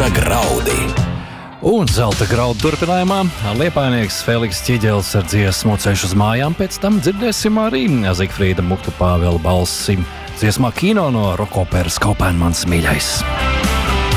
Zelta graudi. Un zelta graudu turpinājumā liepājnieks Feliks Ķiģelis ar dziesmu Ceļš uz mājām, pēc tam dzirdēsim arī Zigfrīda Muktu Pāvela balsi dziesmā Kino no rokoperas Kaupēnmans mīļais.